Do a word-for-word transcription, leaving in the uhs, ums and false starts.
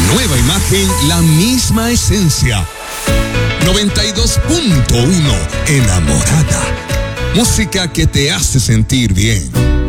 nueva imagen, la misma esencia. noventa y dos punto uno Enamorada. Música que te hace sentir bien.